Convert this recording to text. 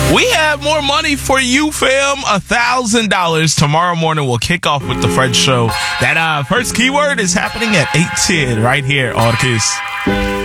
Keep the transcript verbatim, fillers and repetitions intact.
We have more money for you, fam. A thousand dollars tomorrow morning. We'll kick off with the Fred Show. That uh, first keyword is happening at eight ten right here on Kiss.